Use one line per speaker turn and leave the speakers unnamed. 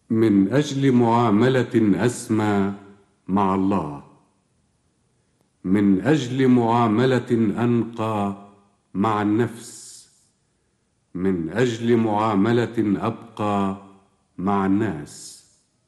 من أجل معاملة أسمى مع الله، من أجل معاملة أنقى مع النفس، من أجل معاملة أبقى مع الناس.